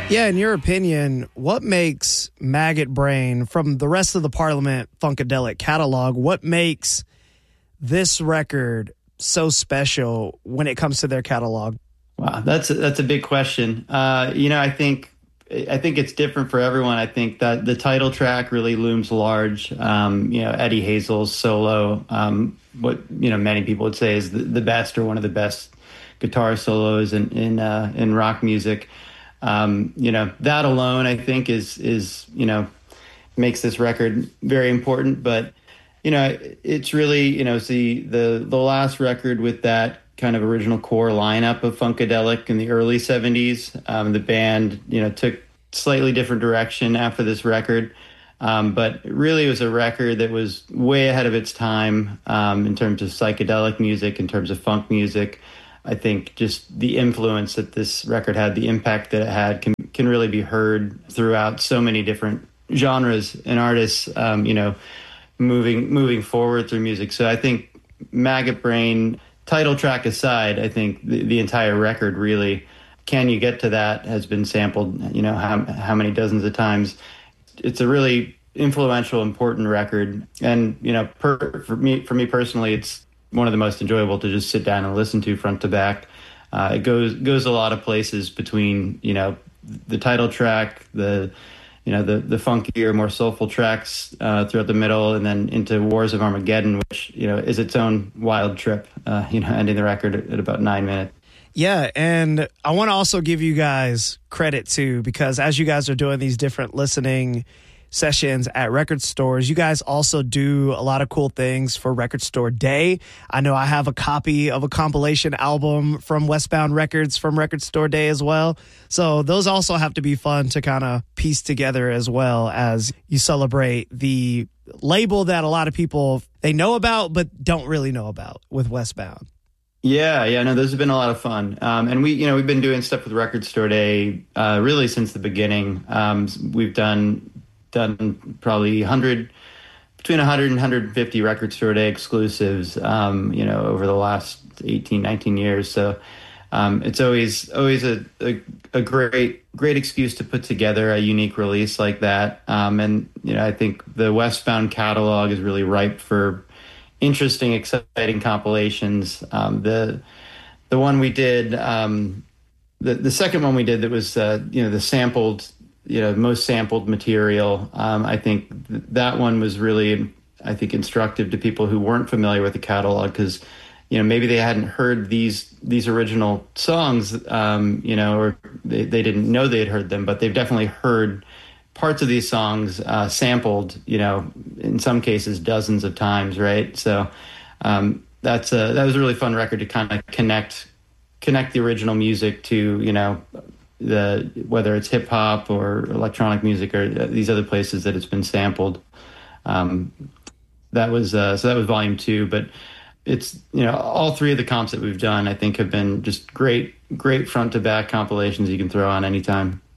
Yeah, in your opinion, what makes Maggot Brain from the rest of the Parliament Funkadelic catalog, what makes this record so special when it comes to their catalog? Wow, that's a big question. I think it's different for everyone. I think that the title track really looms large. Eddie Hazel's solo, what many people would say is the best or one of the best guitar solos in rock music. That alone, I think, is makes this record very important. But it's really it's the last record with that kind of original core lineup of Funkadelic in the early 70s. The band took slightly different direction after this record, but really it was a record that was way ahead of its time in terms of psychedelic music, in terms of funk music. I think just the influence that this record had, the impact that it had, can really be heard throughout so many different genres and artists, moving forward through music. So I think Maggot Brain, title track aside, I think the entire record really, Can You Get to That, has been sampled, how many dozens of times. It's a really influential, important record. And, for me personally, it's one of the most enjoyable to just sit down and listen to front to back. It goes a lot of places between, the title track, the funkier, more soulful tracks throughout the middle, and then into Wars of Armageddon, which, is its own wild trip, ending the record at about 9 minutes. Yeah, and I want to also give you guys credit, too, because as you guys are doing these different listening sessions at record stores, you guys also do a lot of cool things for Record Store Day. I know I have a copy of a compilation album from Westbound Records from Record Store Day as well. So those also have to be fun to kind of piece together as well as you celebrate the label that a lot of people, they know about but don't really know about with Westbound. Yeah, no, those have been a lot of fun. And we've been doing stuff with Record Store Day really since the beginning. We've done probably between 100 and 150 Record Store Day exclusives, over the last 18, 19 years. So it's always a great excuse to put together a unique release like that. And I think the Westbound catalog is really ripe for interesting, exciting compilations. The one we did, the second one we did that was the sampled, most sampled material. I think that one was really, I think, instructive to people who weren't familiar with the catalog, because maybe they hadn't heard these original songs, or they didn't know they had heard them, but they've definitely heard parts of these songs sampled, in some cases dozens of times, right? So that was a really fun record to kind of connect the original music to whether it's hip hop or electronic music or these other places that it's been sampled. That was volume 2, but it's all 3 of the comps that we've done, I think, have been just great front to back compilations you can throw on anytime.